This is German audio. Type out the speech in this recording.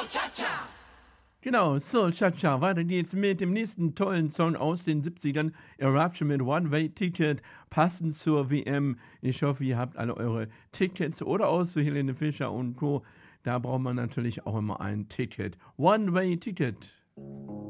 Genau, so, Cha-Cha, weiter geht's mit dem nächsten tollen Song aus den 70ern. Eruption mit One-Way-Ticket, passend zur WM. Ich hoffe, ihr habt alle eure Tickets oder auch zu Helene Fischer und Co. Da braucht man natürlich auch immer ein Ticket. One-Way-Ticket.